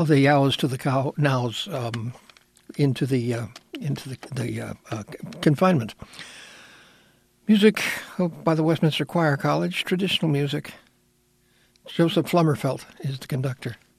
The yows to the cow nows into the confinement. Music by the Westminster Choir College, traditional music. Joseph Flummerfelt is the conductor.